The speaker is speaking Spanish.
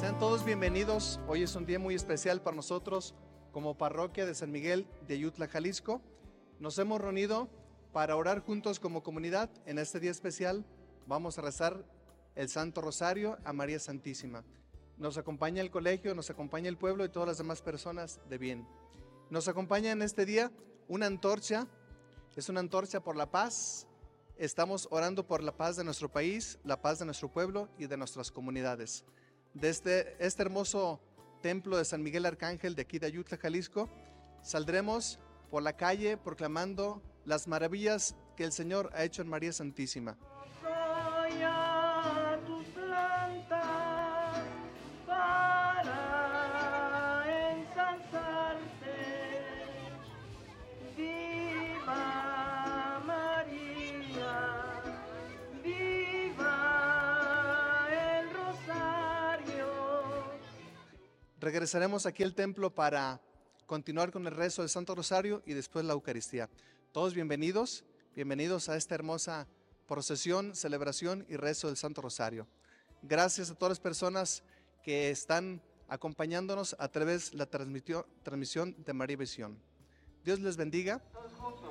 Sean todos bienvenidos. Hoy es un día muy especial para nosotros como parroquia de San Miguel de Ayutla, Jalisco. Nos hemos reunido para orar juntos como comunidad. En este día especial vamos a rezar el Santo Rosario a María Santísima. Nos acompaña el colegio, nos acompaña el pueblo y todas las demás personas de bien. Nos acompaña en este día una antorcha. Es una antorcha por la paz. Estamos orando por la paz de nuestro país, la paz de nuestro pueblo y de nuestras comunidades. Desde este hermoso templo de San Miguel Arcángel de aquí de Ayutla, Jalisco, saldremos por la calle proclamando las maravillas que el Señor ha hecho en María Santísima. Soy a tus plantas para ensalzarte. Viva María, viva el rosario. Regresaremos aquí al templo para continuar con el rezo del Santo Rosario y después la Eucaristía. Todos bienvenidos a esta hermosa procesión, celebración y rezo del Santo Rosario. Gracias a todas las personas que están acompañándonos a través de la transmisión de María Visión. Dios les bendiga.